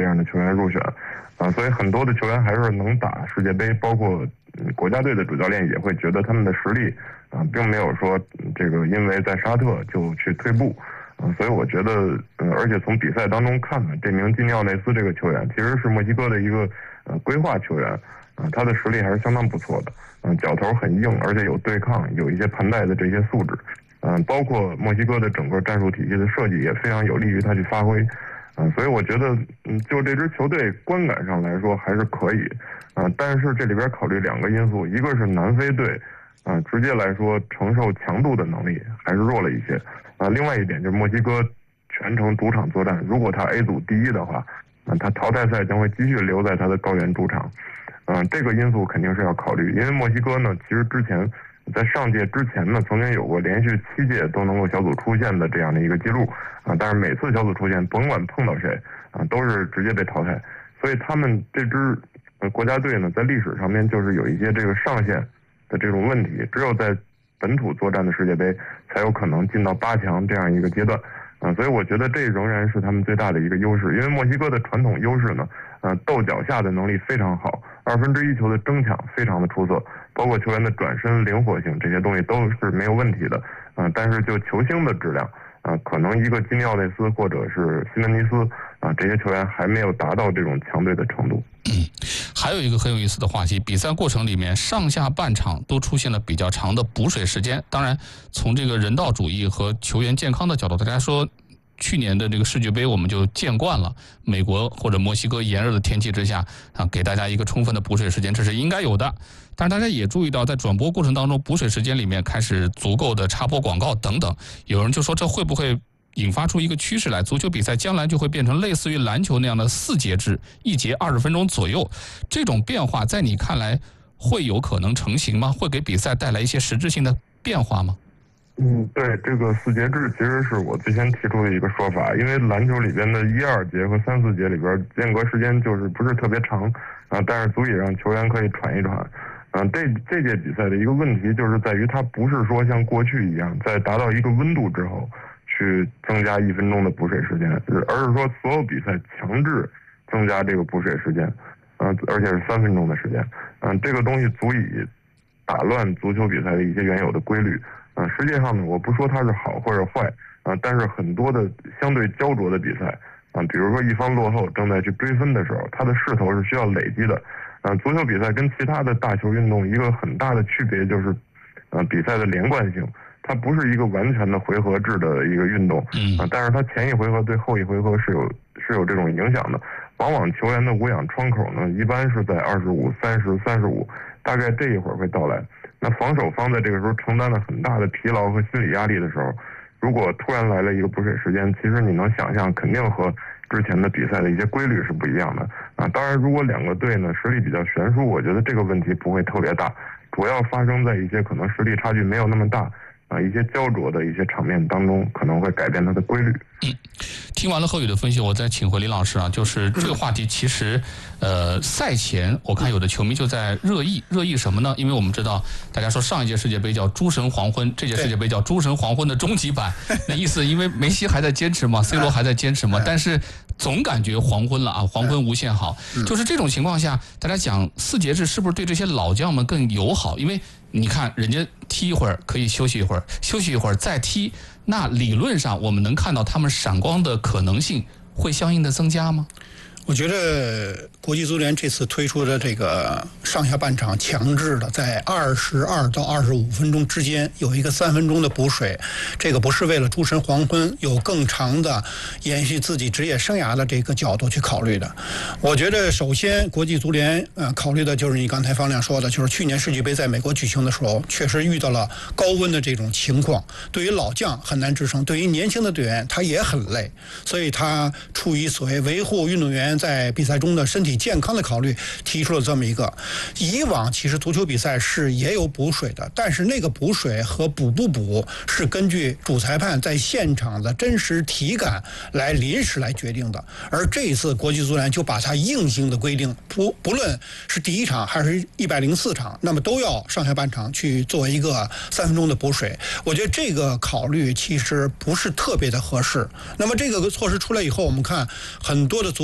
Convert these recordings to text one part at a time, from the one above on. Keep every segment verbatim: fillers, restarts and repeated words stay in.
样的球员入选，啊，所以很多的球员还是能打世界杯，包括国家队的主教练也会觉得他们的实力啊，并没有说这个因为在沙特就去退步。啊，所以我觉得，呃，而且从比赛当中看呢，这名基尼奥内斯这个球员其实是墨西哥的一个呃规划球员，啊、呃，他的实力还是相当不错的，嗯、呃，脚头很硬，而且有对抗，有一些盘带的这些素质，嗯、呃，包括墨西哥的整个战术体系的设计也非常有利于他去发挥，嗯、呃，所以我觉得，嗯，就这支球队观感上来说还是可以，啊、呃，但是这里边考虑两个因素，一个是南非队。啊、呃，直接来说，承受强度的能力还是弱了一些。啊、呃，另外一点就是墨西哥全程主场作战，如果他 A 组第一的话，那、呃、他淘汰赛将会继续留在他的高原主场。嗯、呃，这个因素肯定是要考虑，因为墨西哥呢，其实之前在上届之前呢，曾经有过连续七届都能够小组出线的这样的一个记录啊、呃，但是每次小组出线，甭管碰到谁啊、呃，都是直接被淘汰。所以他们这支呃国家队呢，在历史上面就是有一些这个上限的这种问题，只有在本土作战的世界杯才有可能进到八强这样一个阶段，啊、呃，所以我觉得这仍然是他们最大的一个优势，因为墨西哥的传统优势呢，呃，斗脚下的能力非常好，二分之一球的争抢非常的出色，包括球员的转身灵活性这些东西都是没有问题的，啊、呃，但是就球星的质量，啊、呃，可能一个基尼奥内斯或者是西门尼斯啊、呃，这些球员还没有达到这种强队的程度。 嗯，还有一个很有意思的话题，比赛过程里面上下半场都出现了比较长的补水时间。当然，从这个人道主义和球员健康的角度，大家说，去年的这个世界杯我们就见惯了，美国或者墨西哥炎热的天气之下啊，给大家一个充分的补水时间，这是应该有的。但是大家也注意到，在转播过程当中，补水时间里面开始足够的插播广告等等，有人就说这会不会引发出一个趋势来，足球比赛将来就会变成类似于篮球那样的四节制，一节二十分钟左右。这种变化在你看来会有可能成型吗？会给比赛带来一些实质性的变化吗？ 嗯，对，这个四节制其实是我最先提出的一个说法，因为篮球里边的一二节和三四节里边间隔时间就是不是特别长啊，但是足以让球员可以喘一喘。嗯、啊，这这届比赛的一个问题就是在于它不是说像过去一样，在达到一个温度之后去增加一分钟的补水时间，而是说所有比赛强制增加这个补水时间，嗯、呃，而且是三分钟的时间，嗯、呃，这个东西足以打乱足球比赛的一些原有的规律，嗯、呃，实际上呢，我不说它是好或者坏，啊、呃，但是很多的相对焦灼的比赛，啊、呃，比如说一方落后正在去追分的时候，它的势头是需要累积的，啊、呃，足球比赛跟其他的大球运动一个很大的区别就是，呃，比赛的连贯性。它不是一个完全的回合制的一个运动，啊，但是它前一回合对后一回合是有是有这种影响的。往往球员的无氧窗口呢，一般是在二十五、三十、三十五，大概这一会儿会到来。那防守方在这个时候承担了很大的疲劳和心理压力的时候，如果突然来了一个补水时间，其实你能想象，肯定和之前的比赛的一些规律是不一样的啊。当然，如果两个队呢实力比较悬殊，我觉得这个问题不会特别大，主要发生在一些可能实力差距没有那么大。啊，一些焦灼的一些场面当中，可能会改变它的规律。 嗯，听完了贺宇的分析，我再请回林老师啊，就是这个话题其实，呃，赛前我看有的球迷就在热议，热议什么呢？因为我们知道，大家说上一届世界杯叫诸神黄昏，这届世界杯叫诸神黄昏的终极版，那意思因为梅西还在坚持嘛 ，C 罗还在坚持嘛，但是总感觉黄昏了啊，黄昏无限好。就是这种情况下，大家讲四节制是不是对这些老将们更友好？因为你看，人家踢一会儿可以休息一会儿，休息一会儿再踢，那理论上我们能看到他们闪光的可能性会相应的增加吗？ 我觉得国际足联这次推出的这个上下半场强制的在二十二到二十五分钟之间有一个三分钟的补水，这个不是为了诸神黄昏有更长的延续自己职业生涯的这个角度去考虑的。我觉得首先国际足联呃考虑的就是你刚才方亮说的，就是去年世界杯在美国举行的时候确实遇到了高温的这种情况，对于老将很难支撑，对于年轻的队员他也很累，所以他出于所谓维护运动员在比赛中的身体健康的考虑，提出了这么一个。以往其实足球比赛是也有补水的，但是那个补水和补不补是根据主裁判在现场的真实体感来临时来决定的。而这一次国际足联就把它硬性的规定，不不论是第一场还是一百零四场，那么都要上下半场去做一个三分钟的补水。我觉得这个考虑其实不是特别的合适。那么这个措施出来以后，我们看很多的足球教练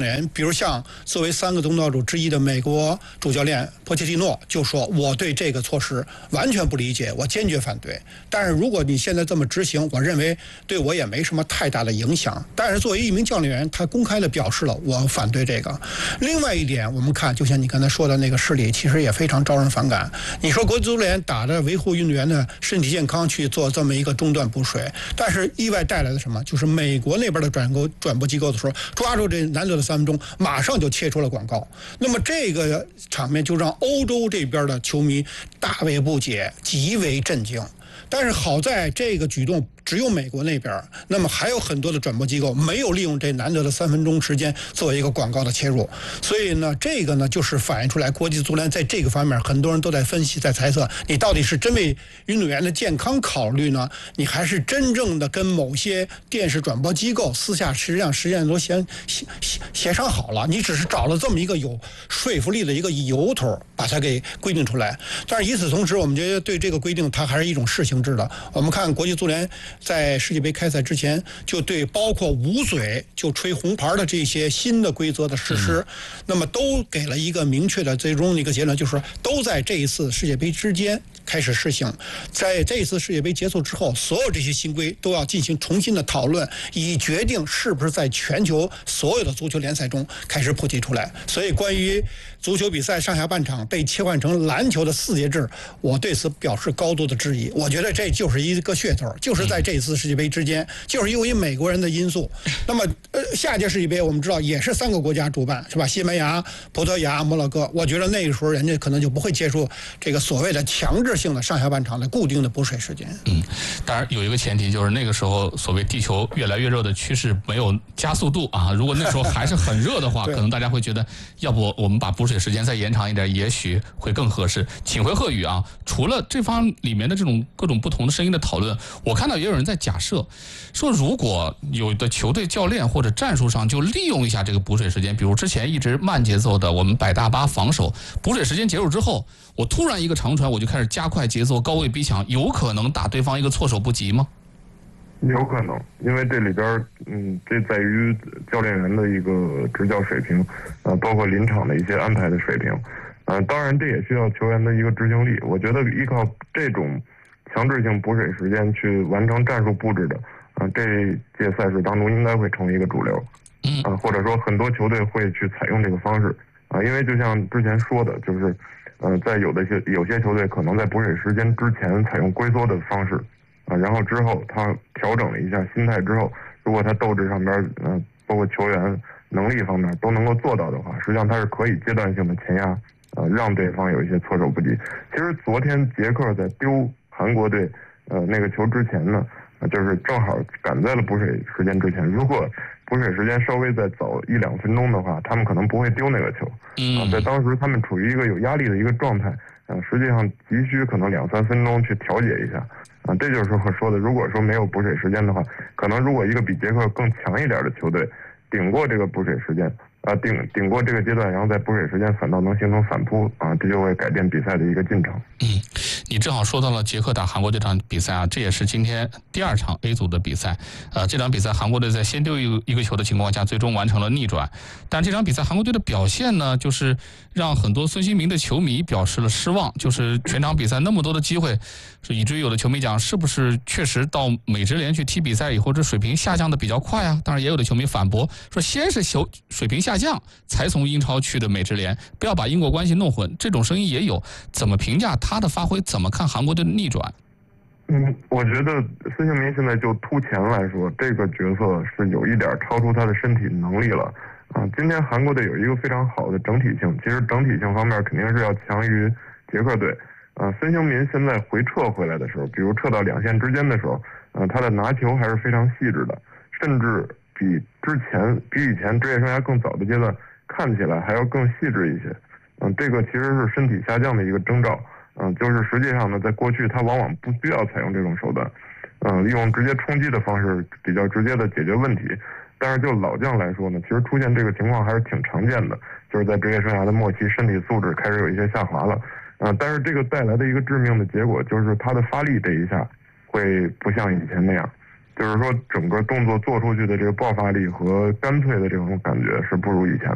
员，比如像作为三个东道主之一的美国主教练波切蒂诺就说：“我对这个措施完全不理解，我坚决反对。但是如果你现在这么执行，我认为对我也没什么太大的影响。但是作为一名教练员，他公开的表示了我反对这个。另外一点，我们看，就像你刚才说的那个事例，其实也非常招人反感。你说国际足联打着维护运动员的身体健康去做这么一个中断补水，但是意外带来的什么？就是美国那边的转播转播机构的时候，抓住这难得的三分钟，马上就切出了广告。那么这个场面就让欧洲这边的球迷大为不解，极为震惊。但是好在这个举动只有美国那边，那么还有很多的转播机构没有利用这难得的三分钟时间做一个广告的切入，所以呢，这个呢就是反映出来国际足联在这个方面，很多人都在分析，在猜测，你到底是真为运动员的健康考虑呢，你还是真正的跟某些电视转播机构私下实际上实际上都协协协商好了，你只是找了这么一个有说服力的一个由头，把它给规定出来。但是与此同时，我们觉得对这个规定，它还是一种试行制的。我们看国际足联在世界杯开赛之前，就对包括捂嘴就吹红牌的这些新的规则的实施，那么都给了一个明确的最终的一个结论，就是都在这一次世界杯之间开始试行。在这一次世界杯结束之后，所有这些新规都要进行重新的讨论，以决定是不是在全球所有的足球联赛中开始普及出来。所以关于足球比赛上下半场被切换成篮球的四节制，我对此表示高度的质疑。我觉得这就是一个噱头，就是在这次世界杯之间，就是由于美国人的因素。那么，呃，下届世界杯我们知道也是三个国家主办，是吧？西班牙、葡萄牙、摩洛哥。我觉得那个时候人家可能就不会接触这个所谓的强制性的上下半场的固定的补水时间。 嗯，当然有一个前提，就是那个时候所谓地球越来越热的趋势没有加速度啊。如果那时候还是很热的话，可能大家会觉得，要不我们把补水时间再延长一点，也许会更合适。请回贺宇啊，除了这方里面的这种各种不同的声音的讨论，我看到也有人在假设说，如果有的球队教练或者战术上就利用一下这个补水时间，比如之前一直慢节奏的我们摆大巴防守，补水时间结束之后，我突然一个长传，我就开始加快节奏，高位逼抢，有可能打对方一个措手不及吗？ 有可能，因为这里边，嗯，这在于教练员的一个执教水平，呃，包括临场的一些安排的水平，呃，当然这也需要球员的一个执行力。我觉得依靠这种强制性补水时间去完成战术布置的，啊、呃，这届赛事当中应该会成为一个主流，啊、呃，或者说很多球队会去采用这个方式，啊、呃，因为就像之前说的，就是，呃，在有的些有些球队可能在补水时间之前采用龟缩的方式。啊，然后之后他调整了一下心态之后，如果他斗志上边，嗯、呃，包括球员能力方面都能够做到的话，实际上他是可以阶段性的前压，呃，让对方有一些措手不及。其实昨天捷克在丢韩国队，呃，那个球之前呢，呃、就是正好赶在了补水时间之前。如果补水时间稍微再早一两分钟的话，他们可能不会丢那个球。啊，在当时他们处于一个有压力的一个状态，呃，实际上急需可能两三分钟去调节一下。啊，这就是我说的，如果说没有补水时间的话，可能如果一个比捷克更强一点的球队顶过这个补水时间，啊，顶顶过这个阶段，然后在补水时间反倒能形成反扑，啊，这就会改变比赛的一个进程。 嗯，你正好说到了捷克打韩国这场比赛啊，这也是今天第二场 A 组的比赛。呃，这场比赛韩国队在先丢一个一个球的情况下，最终完成了逆转。但这场比赛韩国队的表现呢，就是让很多孙兴民的球迷表示了失望。就是全场比赛那么多的机会，是以至于有的球迷讲，是不是确实到美职联去踢比赛以后，这水平下降的比较快啊？当然，也有的球迷反驳说，先是球水平下降，才从英超去的美职联，不要把因果关系弄混。这种声音也有。怎么评价他的发挥？怎么看韩国队的逆转？ 嗯，我觉得孙兴民现在就突前来说，这个角色是有一点超出他的身体能力了。啊，今天韩国队有一个非常好的整体性，其实整体性方面肯定是要强于捷克队。啊，孙兴民现在回撤回来的时候，比如撤到两线之间的时候，呃、啊，他的拿球还是非常细致的，甚至比之前、比以前职业生涯更早的阶段看起来还要更细致一些。嗯，这个其实是身体下降的一个征兆。嗯，就是实际上呢，在过去他往往不需要采用这种手段，嗯，用直接冲击的方式比较直接的解决问题。但是就老将来说呢，其实出现这个情况还是挺常见的，就是在职业生涯的末期，身体素质开始有一些下滑了。嗯，但是这个带来的一个致命的结果就是他的发力这一下会不像以前那样。 就是说整个动作做出去的这个爆发力和干脆的这种感觉是不如以前